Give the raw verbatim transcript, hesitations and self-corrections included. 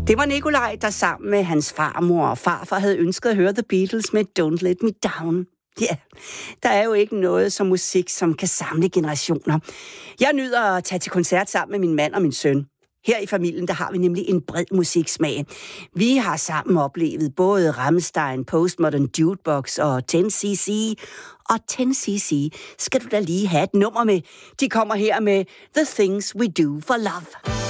Det var Nikolaj, der sammen med hans farmor og farfar havde ønsket at høre The Beatles med Don't Let Me Down. Ja, yeah. Der er jo ikke noget som musik, som kan samle generationer. Jeg nyder at tage til koncert sammen med min mand og min søn. Her i familien, der har vi nemlig en bred musiksmag. Vi har sammen oplevet både Rammstein, Postmodern Jukebox og ten C C. Og ten C C skal du da lige have et nummer med. De kommer her med The Things We Do for Love.